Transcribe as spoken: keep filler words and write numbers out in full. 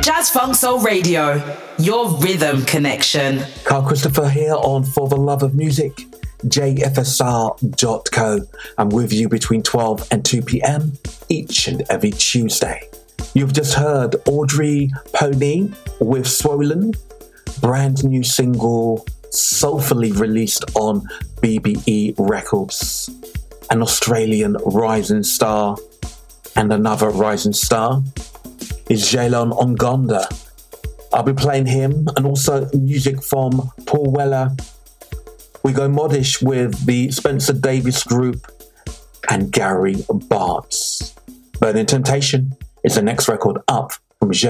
Jazz Funk Soul Radio, your rhythm connection. Carl Christopher here on For the Love of Music, J F S R dot co. I'm with you between twelve and two p.m. each and every Tuesday. You've just heard Audrey Pony with Swollen, brand new single soulfully released on B B E Records. An Australian rising star and another rising star is Jaylon Ongonda. I'll be playing him and also music from Paul Weller. We go modish with the Spencer Davis Group and Gary Bartz. Burning Temptation is the next record up from Jaylon.